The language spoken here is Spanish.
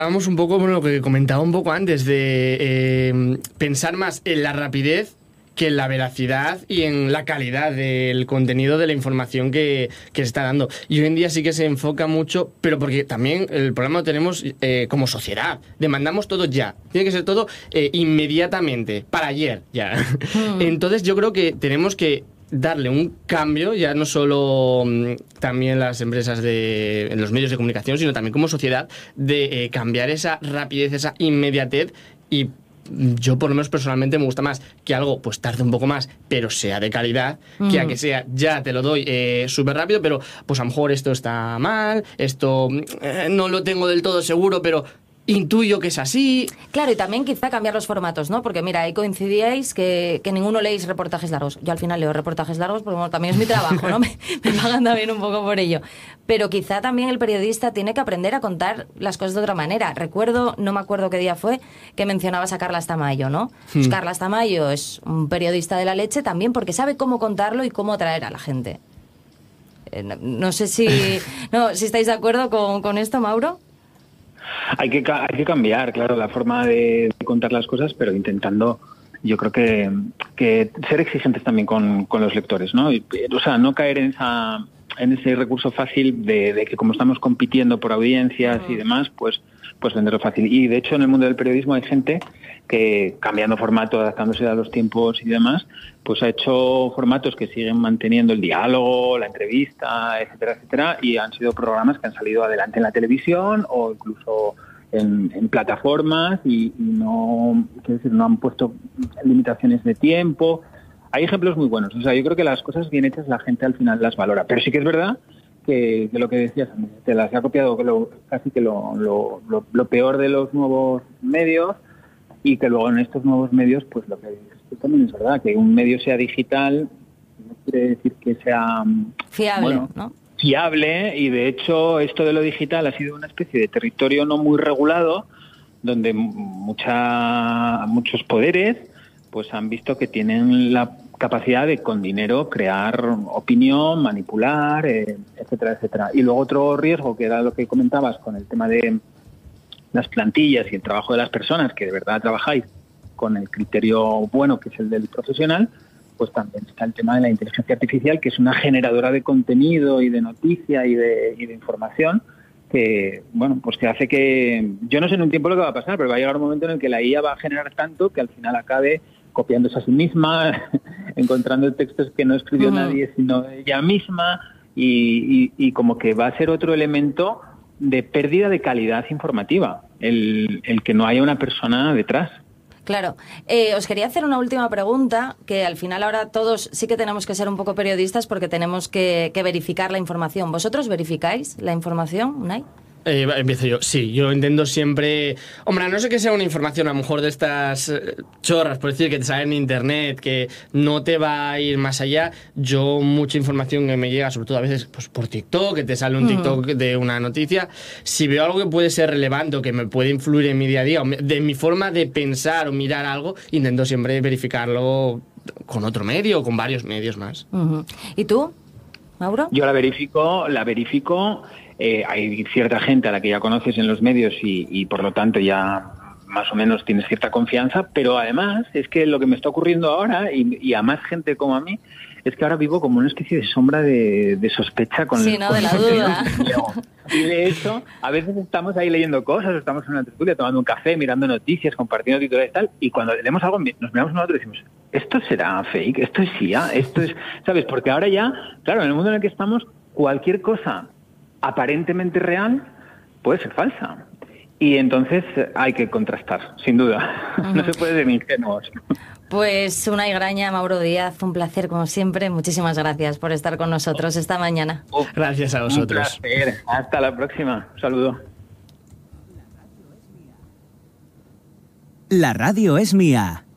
Vamos un poco con lo que comentaba un poco antes, de pensar más en la rapidez que en la veracidad y en la calidad del contenido de la información que se está dando. Y hoy en día sí que se enfoca mucho, pero porque también el problema lo tenemos como sociedad. Demandamos todo ya. Tiene que ser todo inmediatamente, para ayer ya. Entonces yo creo que tenemos que darle un cambio, ya no solo también las empresas en los medios de comunicación, sino también como sociedad, de cambiar esa rapidez, esa inmediatez. Y yo por lo menos personalmente me gusta más que algo pues tarde un poco más, pero sea de calidad, que a que sea ya te lo doy súper rápido, pero pues a lo mejor esto está mal, esto no lo tengo del todo seguro, pero intuyo que es así. Claro, y también quizá cambiar los formatos, ¿no? Porque mira, ahí coincidíais que ninguno leéis reportajes largos. Yo al final leo reportajes largos porque bueno, también es mi trabajo, ¿no? Me pagan también un poco por ello. Pero quizá también el periodista tiene que aprender a contar las cosas de otra manera. Recuerdo, no me acuerdo qué día fue, que mencionabas a Carlas Tamayo, ¿no? Pues Carlas Tamayo es un periodista de la leche también porque sabe cómo contarlo y cómo atraer a la gente. No sé si estáis de acuerdo con esto, Mauro. Hay que cambiar, claro, la forma de contar las cosas, pero intentando, yo creo que ser exigentes también con los lectores, ¿no? O sea, no caer en ese recurso fácil de que como estamos compitiendo por audiencias y demás, pues venderlo fácil. Y de hecho en el mundo del periodismo hay gente que, cambiando formato, adaptándose a los tiempos y demás, pues ha hecho formatos que siguen manteniendo el diálogo, la entrevista, etcétera, etcétera, y han sido programas que han salido adelante en la televisión o incluso en plataformas y no, quiero decir, no han puesto limitaciones de tiempo. Hay ejemplos muy buenos. O sea, yo creo que las cosas bien hechas la gente al final las valora. Pero sí que es verdad que lo que decías, te las ha copiado casi que lo peor de los nuevos medios, y que luego en estos nuevos medios, pues lo que dices tú también es verdad, que un medio sea digital no quiere decir que sea fiable, bueno, ¿no? Fiable, y de hecho esto de lo digital ha sido una especie de territorio no muy regulado, donde muchos poderes pues han visto que tienen la capacidad de con dinero crear opinión, manipular, etcétera, etcétera. Y luego otro riesgo, que era lo que comentabas con el tema de las plantillas y el trabajo de las personas, que de verdad trabajáis con el criterio bueno, que es el del profesional, pues también está el tema de la inteligencia artificial, que es una generadora de contenido y de noticia y de información, que bueno, pues que hace que, yo no sé en un tiempo lo que va a pasar, pero va a llegar un momento en el que la IA va a generar tanto que al final acabe copiándose a sí misma, encontrando textos que no escribió nadie sino ella misma, y como que va a ser otro elemento de pérdida de calidad informativa, el que no haya una persona detrás. Claro. Os quería hacer una última pregunta, que al final ahora todos sí que tenemos que ser un poco periodistas porque tenemos que verificar la información. ¿Vosotros verificáis la información, Unai? Empiezo yo. Sí, yo intento siempre... Hombre, a no ser que sea una información a lo mejor de estas chorras, por decir, que te sale en internet, que no te va a ir más allá. Yo, mucha información que me llega, sobre todo a veces pues por TikTok, que te sale un TikTok de una noticia, si veo algo que puede ser relevante o que me puede influir en mi día a día, o de mi forma de pensar o mirar algo, intento siempre verificarlo con otro medio o con varios medios más. ¿Y tú, Mauro? Yo la verifico. Hay cierta gente a la que ya conoces en los medios y por lo tanto ya más o menos tienes cierta confianza, pero además es que lo que me está ocurriendo ahora, y a más gente como a mí, es que ahora vivo como una especie de sombra de sospecha con sí, ¿no? De la duda. Y de hecho, a veces estamos ahí leyendo cosas, estamos en una tertulia tomando un café, mirando noticias, compartiendo titulares y tal, y cuando leemos algo nos miramos nosotros y decimos, ¿esto será fake? ¿Esto es IA? ¿Esto es...? ¿Sabes? Porque ahora ya, claro, en el mundo en el que estamos, cualquier cosa aparentemente real puede ser falsa. Y entonces hay que contrastar, sin duda. No se puede ser ingenuos. Pues Unai Graña, Mauro Díaz, un placer como siempre. Muchísimas gracias por estar con nosotros esta mañana. Gracias a vosotros. Un placer. Hasta la próxima. Un saludo. La radio es mía.